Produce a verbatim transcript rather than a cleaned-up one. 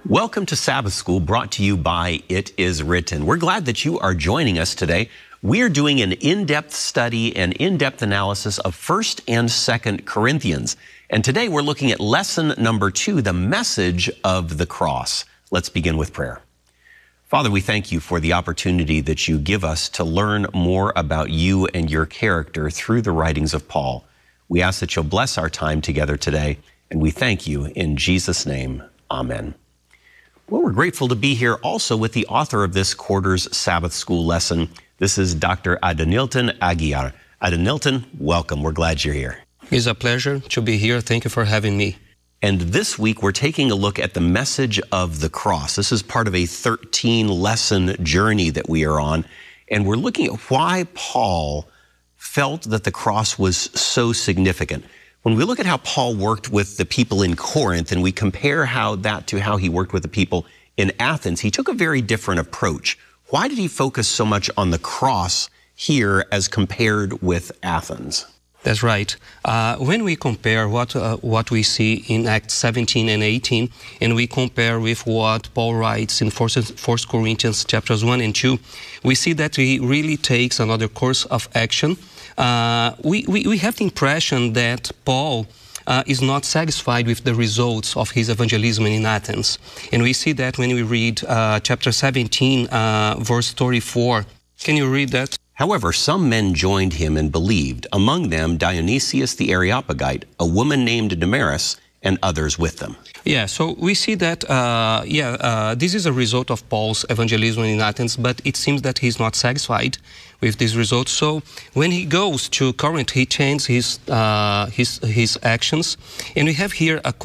Welcome to Sabbath School, brought to you by It Is Written. We're glad that you are joining us today. We are doing an in-depth study and in-depth analysis of First and Second Corinthians. And today we're looking at lesson number two, the message of the cross. Let's begin with prayer. Father, we thank you for the opportunity that you give us to learn more about you and your character through the writings of Paul. We ask that you'll bless our time together today, and we thank you in Jesus' name. Amen. Well, we're grateful to be here also with the author of this quarter's Sabbath School lesson. This is Doctor Adenilton Aguiar. Adenilton, welcome. We're glad you're here. It's a pleasure to be here. Thank you for having me. And this week, we're taking a look at the message of the cross. This is part of a thirteen-lesson journey that we are on, and we're looking at why Paul felt that the cross was so significant. When we look at how Paul worked with the people in Corinth and we compare how that to how he worked with the people in Athens, he took a very different approach. Why did he focus so much on the cross here as compared with Athens? That's right. Uh, when we compare what uh, what we see in Acts seventeen and eighteen, and we compare with what Paul writes in First Corinthians chapters one and two, we see that he really takes another course of action. Uh, we, we, we have the impression that Paul uh, is not satisfied with the results of his evangelism in Athens. And we see that when we read uh, chapter seventeen, uh, verse thirty-four. Can you read that? However, some men joined him and believed, among them Dionysius the Areopagite, a woman named Damaris, and others with them. Yeah, so we see that, uh, yeah, uh, this is a result of Paul's evangelism in Athens, but it seems that he's not satisfied with this result. So when he goes to Corinth, he changes his, uh, his, his actions, and we have here a